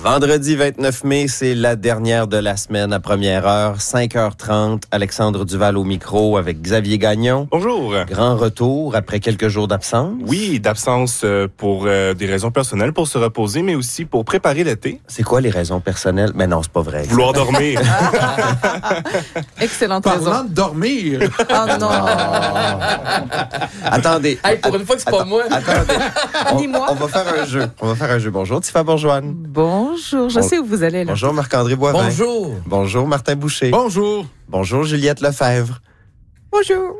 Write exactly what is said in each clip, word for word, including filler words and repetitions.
Vendredi vingt-neuf mai, c'est la dernière de la semaine à première heure, cinq heures trente. Alexandre Duval au micro avec Xavier Gagnon. Bonjour. Grand retour après quelques jours d'absence. Oui, d'absence pour euh, des raisons personnelles, pour se reposer, mais aussi pour préparer l'été. C'est quoi les raisons personnelles? Mais non, c'est pas vrai. Vouloir dormir. Excellente raison. Parlant de dormir. Oh non. Attendez. Hey, pour une fois que c'est pas Attends, moi. Attendez. On, Ni moi. on va faire un jeu. On va faire un jeu. Bonjour, Tifa Bourgeoine. Bonjour, je Bon- sais où vous allez là. Bonjour, Marc-André Boivin. Bonjour. Bonjour, Martin Boucher. Bonjour. Bonjour, Juliette Lefebvre. Bonjour.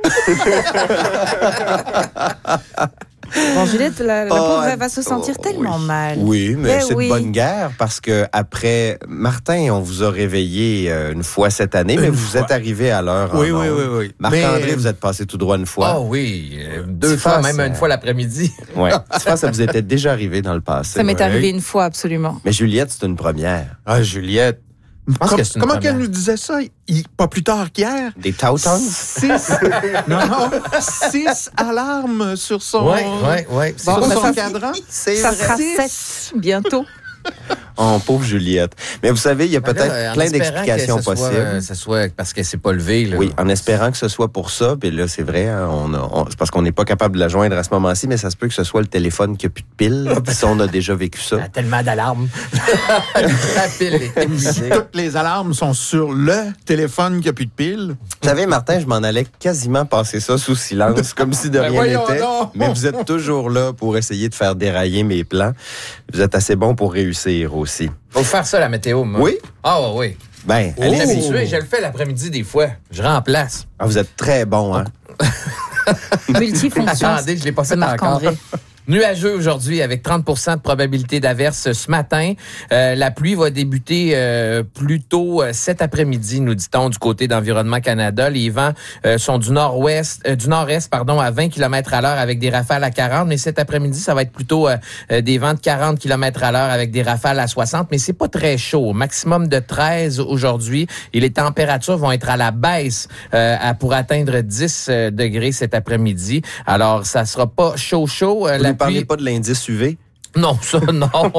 Bon, Juliette, la, la Oh, pauvre, elle va se sentir oh, tellement oui. mal. Oui, mais Ben c'est oui. de bonne guerre parce que après Martin, on vous a réveillé euh, une fois cette année, mais Une vous fois. êtes arrivé à l'heure. Oui, en oui, ondes. oui, oui. Marc-André, Mais- vous êtes passé tout droit une fois. Oh oui, euh, deux Tifa, fois, même ça- une fois l'après-midi. Ouais. Ça, ça vous était déjà arrivé dans le passé. Ça m'est Ouais. arrivé une fois, absolument. Mais Juliette, c'est une première. Ah, Juliette. pense Com- que c'est une comment première. qu'elle nous disait ça? Il- pas plus tard qu'hier. Des tautons? Six, non, non, six alarmes sur son, Oui, oui, oui. sur Bon, son ça- cadran. C'est Ça sera Six. sept bientôt. Oh, pauvre Juliette. Mais vous savez, il y a peut-être plein d'explications possibles. Ça soit parce qu'elle s'est pas levée. Là. Oui, en espérant que ce soit pour ça. Puis là, c'est vrai, hein, on a- on- c'est parce qu'on n'est pas capable de la joindre à ce moment-ci, mais ça se peut que ce soit le téléphone qui n'a plus de pile. Puis ça, on a déjà vécu ça. Elle a tellement d'alarmes. La pile est épuisée. Toutes les alarmes sont sur le téléphone qui n'a plus de pile. Vous savez, Martin, je m'en allais quasiment passer ça sous silence, comme si de Ben rien voyons n'était. donc. Mais vous êtes toujours là pour essayer de faire dérailler mes plans. Vous êtes assez bon pour réussir aussi. Faut faire ça, la météo, moi. Oui? Ah oui, oui. Ben, Elle est allez-y. habituée, je le fais l'après-midi des fois. Je remplace. Ah, vous êtes très bon, hein? Multifonction. Attendez, je l'ai pas C'est fait encore. Marc-André. Nuageux aujourd'hui avec trente pour cent de probabilité d'averse ce matin. Euh, la pluie va débuter euh, plus tôt euh, cet après-midi, nous dit-on, du côté d'Environnement Canada. Les vents euh, sont du nord-ouest, euh, du nord-est, pardon, à vingt kilomètres à l'heure avec des rafales à quarante. Mais cet après-midi, ça va être plutôt euh, euh, des vents de quarante kilomètres à l'heure avec des rafales à soixante. Mais c'est pas très chaud. Maximum de treize aujourd'hui. Et les températures vont être à la baisse euh, à, pour atteindre dix euh, degrés cet après-midi. Alors, ça sera pas chaud chaud. Euh, Vous la ne parlez pluie- pas de l'indice U V? Non, ça, non.